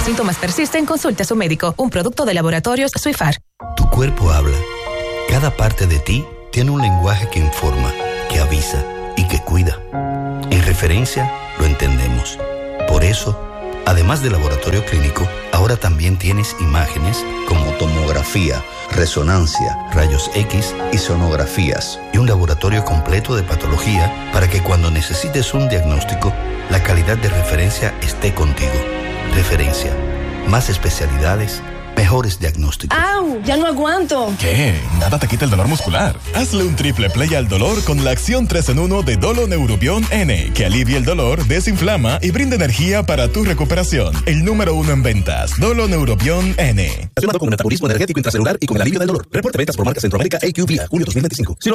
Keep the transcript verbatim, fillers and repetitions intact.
los síntomas persisten, consulte a su médico. Un producto de Laboratorios Suifar. Tu cuerpo habla. Cada parte de ti tiene un lenguaje que informa, que avisa y que cuida. En Referencia lo entendemos. Por eso, además de laboratorio clínico, ahora también tienes imágenes como tomografía, resonancia, rayos X y sonografías, y un laboratorio completo de patología para que cuando necesites un diagnóstico, la calidad de Referencia esté contigo. Referencia. Más especialidades, mejores diagnósticos. ¡Au! ¡Ya no aguanto! ¿Qué? Nada te quita el dolor muscular. Hazle un triple play al dolor con la acción tres en uno de Doloneurobion N, que alivia el dolor, desinflama y brinda energía para tu recuperación. El número uno en ventas. Doloneurobion N. Relacionado con el metabolismo energético intracelular y con el alivio del dolor. Reporte ventas por marca Centroamérica A Q V A, julio dos mil veinticinco.